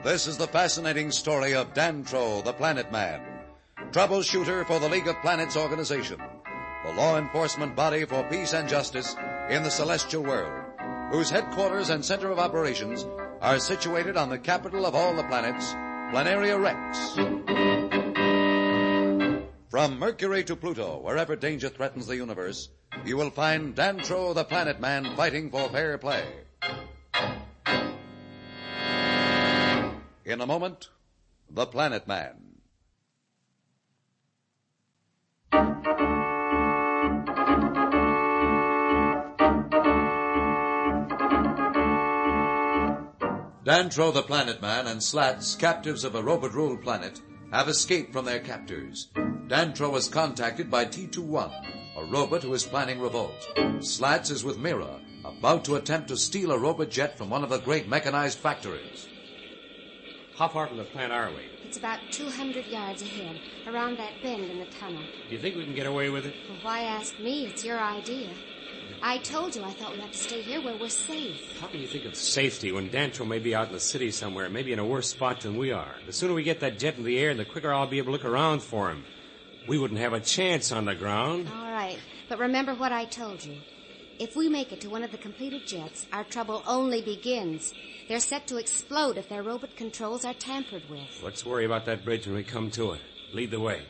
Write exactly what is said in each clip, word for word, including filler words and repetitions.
This is the fascinating story of Dantro, the Planet Man, troubleshooter for the League of Planets organization, the law enforcement body for peace and justice in the celestial world, whose headquarters and center of operations are situated on the capital of all the planets, Planaria Rex. From Mercury to Pluto, wherever danger threatens the universe, you will find Dantro, the Planet Man, fighting for fair play. In a moment, the Planet Man. Dantro, the Planet Man, and Slats, captives of a robot-ruled planet, have escaped from their captors. Dantro was contacted by T twenty-one, a robot who is planning revolt. Slats is with Mira, about to attempt to steal a robot jet from one of the great mechanized factories. How far from the plant are we? It's about two hundred yards ahead, around that bend in the tunnel. Do you think we can get away with it? Well, why ask me? It's your idea. I told you I thought we'd have to stay here where we're safe. How can you think of safety when Dantro may be out in the city somewhere, maybe in a worse spot than we are? The sooner we get that jet in the air, the quicker I'll be able to look around for him. We wouldn't have a chance on the ground. All right, but remember what I told you. If we make it to one of the completed jets, our trouble only begins. They're set to explode if their robot controls are tampered with. Let's worry about that bridge when we come to it. Lead the way.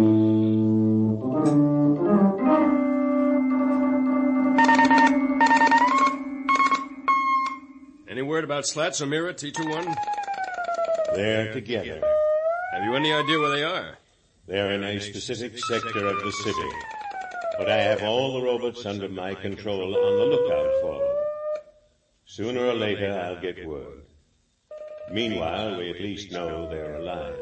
Any word about Slats or Mira, T twenty-one? They're together. Have you any idea where they are? They're in a specific sector of the city. But I have all the robots under my control on the lookout for them. Sooner or later, I'll get word. Meanwhile, we at least know they're alive.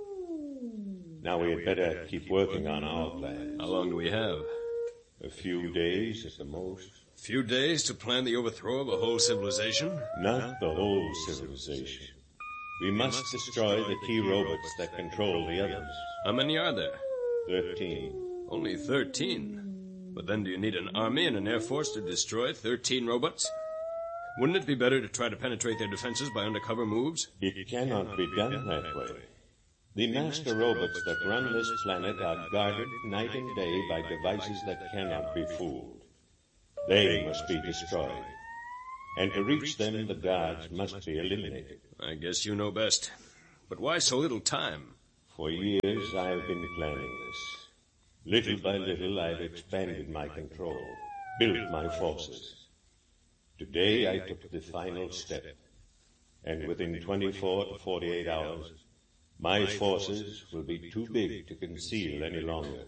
Now we had better keep working on our plans. How long do we have? A few days at the most. A few days to plan the overthrow of a whole civilization? Not the whole civilization. We must destroy the key robots that control the others. How many are there? Thirteen. Only thirteen. But then do you need an army and an air force to destroy thirteen robots? Wouldn't it be better to try to penetrate their defenses by undercover moves? It cannot be done that way. The master robots that run this planet are guarded night and day by devices that cannot be fooled. They must be destroyed. And to reach them, the guards must be eliminated. I guess you know best. But why so little time? For years I've been planning this. Little by little I've expanded my control, built my forces. Today I took the final step, and within twenty-four to forty-eight hours, my forces will be too big to conceal any longer.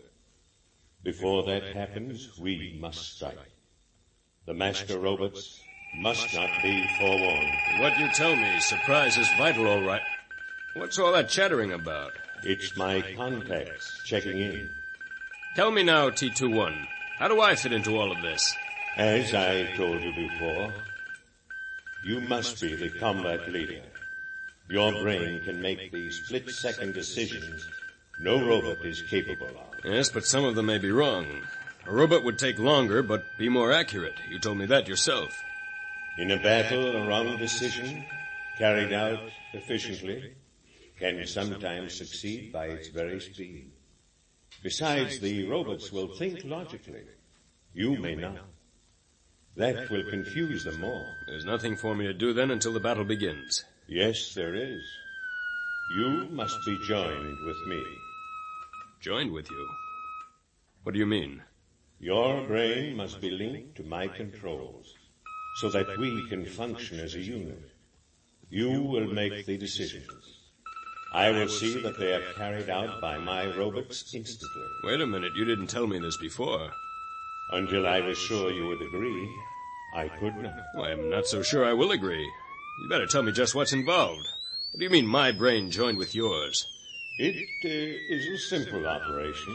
Before that happens, we must strike. The master robots must not be forewarned. What you tell me, surprise is vital, all right. What's all that chattering about? It's my contacts checking in. Tell me now, T twenty-one, how do I fit into all of this? As I told you before, you must be the combat leader. Your brain can make the split-second decisions no robot is capable of. Yes, but some of them may be wrong. A robot would take longer, but be more accurate. You told me that yourself. In a battle, a wrong decision, carried out efficiently, can sometimes succeed by its very speed. Besides, the robots will think logically. You may not. That will confuse them more. There's nothing for me to do then until the battle begins. Yes, there is. You must be joined with me. Joined with you? What do you mean? Your brain must be linked to my controls, so that we can function as a unit. You will make the decisions. I will see that they are carried out by my robots instantly. Wait a minute, you didn't tell me this before. Until I was sure you would agree, I could not. Well, I'm not so sure I will agree. You better tell me just what's involved. What do you mean my brain joined with yours? It uh, is a simple operation.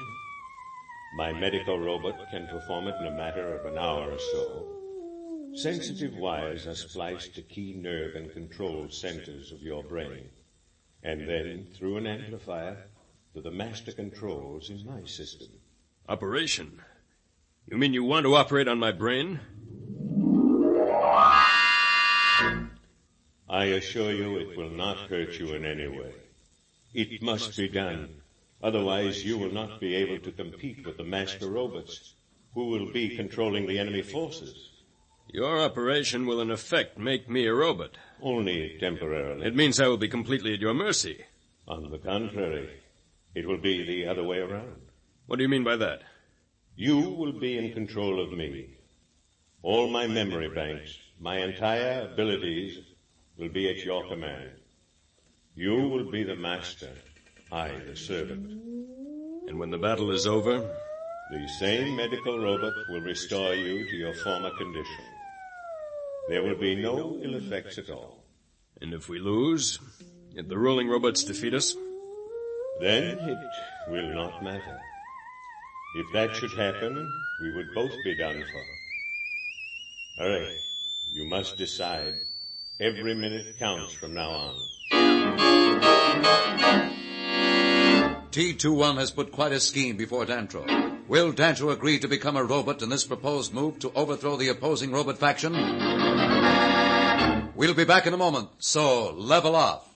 My medical robot can perform it in a matter of an hour or so. Sensitive wires are spliced to key nerve and control centers of your brain, and then, through an amplifier, to the master controls in my system. Operation? You mean you want to operate on my brain? I assure you it will not hurt you in any way. It must be done. Otherwise, you will not be able to compete with the master robots, who will be controlling the enemy forces. Your operation will in effect make me a robot. Only temporarily. It means I will be completely at your mercy. On the contrary, it will be the other way around. What do you mean by that? You will be in control of me. All my memory banks, my entire abilities will be at your command. You will be the master, I the servant. And when the battle is over? The same medical robot will restore you to your former condition. There will be no ill effects at all. And if we lose, if the ruling robots defeat us? Then it will not matter. If that should happen, we would both be done for. Hurry, you must decide. Every minute counts from now on. T twenty-one has put quite a scheme before Dantro. Will Dantro agree to become a robot in this proposed move to overthrow the opposing robot faction? We'll be back in a moment, so level off.